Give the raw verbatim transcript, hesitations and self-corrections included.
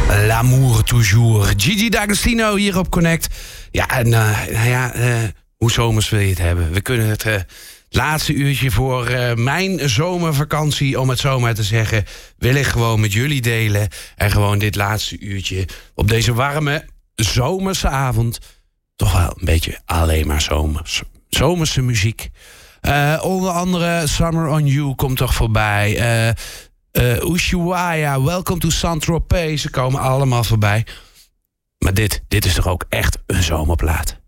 L'amour toujours. Gigi D'Agostino hier op Connect. Ja, en uh, nou ja, uh, hoe zomers wil je het hebben? We kunnen het uh, laatste uurtje voor uh, mijn zomervakantie, om het zo maar te zeggen, wil ik gewoon met jullie delen. En gewoon dit laatste uurtje op deze warme zomerse avond toch wel een beetje alleen maar zomers. Zomerse muziek. Uh, onder andere Summer on You komt toch voorbij. Uh, uh, Ushuaia, Welcome to Saint-Tropez. Ze komen allemaal voorbij. Maar dit, dit is toch ook echt een zomerplaat.